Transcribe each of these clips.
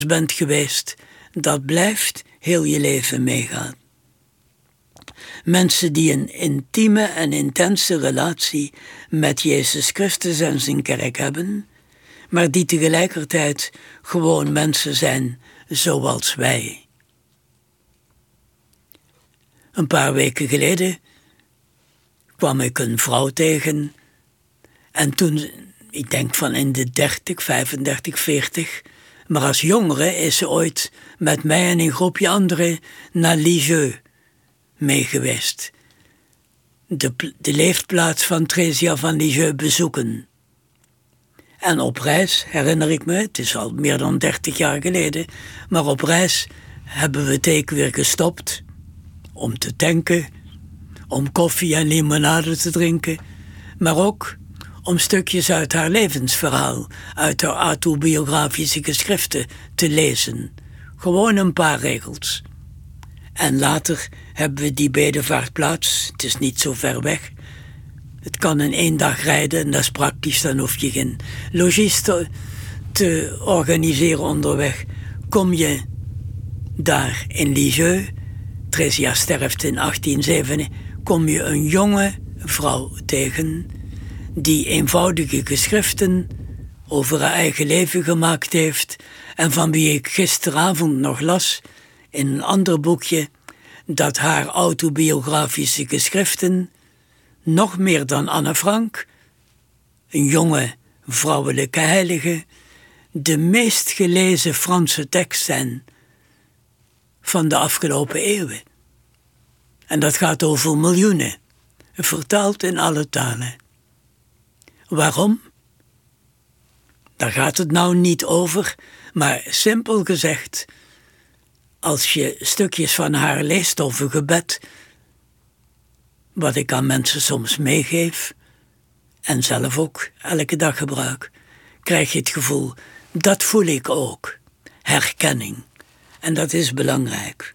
bent geweest, dat blijft heel je leven meegaan. Mensen die een intieme en intense relatie met Jezus Christus en zijn kerk hebben, maar die tegelijkertijd gewoon mensen zijn zoals wij. Een paar weken geleden kwam ik een vrouw tegen en toen, ik denk van in de 30, 35, 40, maar als jongere is ze ooit met mij en een groepje anderen naar Lisieux mee geweest. De leefplaats van Theresia van Lisieux bezoeken. En op reis, herinner ik me, het is al meer dan 30 jaar geleden, maar op reis hebben we het weer gestopt om te tanken, om koffie en limonade te drinken, maar ook om stukjes uit haar levensverhaal, uit haar autobiografische geschriften te lezen. Gewoon een paar regels. En later hebben we die bedevaartplaats, het is niet zo ver weg. Het kan in 1 dag rijden en dat is praktisch, dan hoef je geen logies te organiseren onderweg. Kom je daar in Lisieux, Theresia sterft in 1807, kom je een jonge vrouw tegen die eenvoudige geschriften over haar eigen leven gemaakt heeft en van wie ik gisteravond nog las in een ander boekje dat haar autobiografische geschriften nog meer dan Anne Frank, een jonge vrouwelijke heilige, de meest gelezen Franse tekst zijn van de afgelopen eeuwen. En dat gaat over miljoenen, vertaald in alle talen. Waarom? Daar gaat het nou niet over, maar simpel gezegd, als je stukjes van haar leest over gebed, wat ik aan mensen soms meegeef en zelf ook elke dag gebruik, krijg je het gevoel, dat voel ik ook, herkenning. En dat is belangrijk.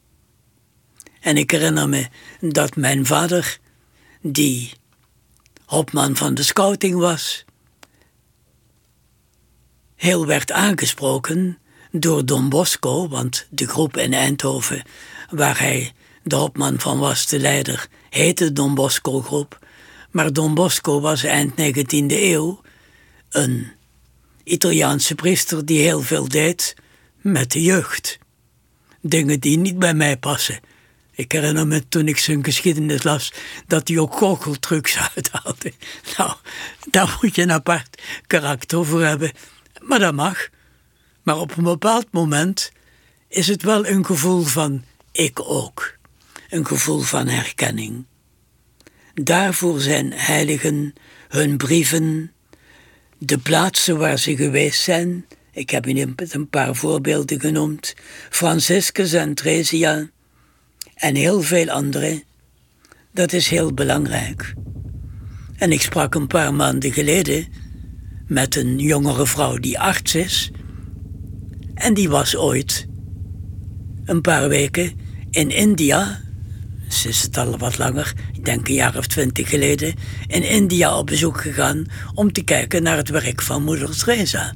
En ik herinner me dat mijn vader, die hopman van de scouting was, heel werd aangesproken door Don Bosco, want de groep in Eindhoven, waar hij de hopman van was, de leider, heette Don Bosco groep. Maar Don Bosco was eind 19e eeuw een Italiaanse priester die heel veel deed met de jeugd. Dingen die niet bij mij passen. Ik herinner me toen ik zijn geschiedenis las dat hij ook goocheltrucs uithaalde. Nou, daar moet je een apart karakter voor hebben. Maar dat mag. Maar op een bepaald moment is het wel een gevoel van ik ook. Een gevoel van herkenning. Daarvoor zijn heiligen, hun brieven, de plaatsen waar ze geweest zijn. Ik heb hier een paar voorbeelden genoemd. Franciscus en Theresia en heel veel andere. Dat is heel belangrijk. En ik sprak een paar maanden geleden met een jongere vrouw die arts is. En die was ooit een paar weken in India, ze is het al wat langer, ik denk een jaar of 20 geleden, in India op bezoek gegaan om te kijken naar het werk van moeder Teresa.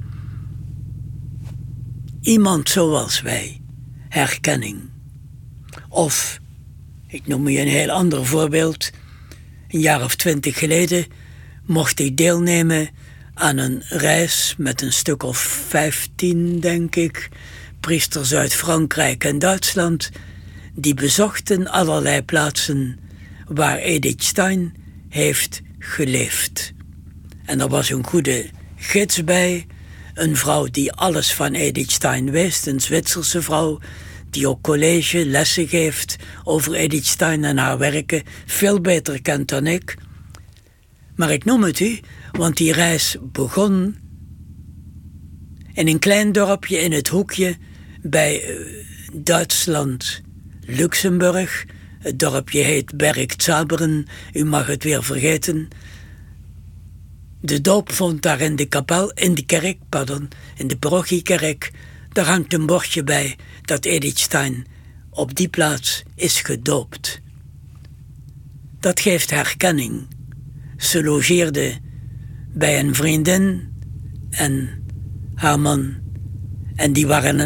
Iemand zoals wij, herkenning. Of, ik noem je een heel ander voorbeeld, een jaar of 20 geleden mocht ik deelnemen aan een reis met een stuk of 15, denk ik, priesters uit Frankrijk en Duitsland, die bezochten allerlei plaatsen waar Edith Stein heeft geleefd. En er was een goede gids bij, een vrouw die alles van Edith Stein wist, een Zwitserse vrouw die ook college, lessen geeft over Edith Stein en haar werken, veel beter kent dan ik. Maar ik noem het u, want die reis begon in een klein dorpje in het hoekje bij Duitsland, Luxemburg. Het dorpje heet Bergzabern, u mag het weer vergeten. De doop vond daar in de kapel, in de parochiekerk. Daar hangt een bordje bij dat Edith Stein op die plaats is gedoopt. Dat geeft herkenning. Ze logeerde bij een vriendin en haar man. En die waren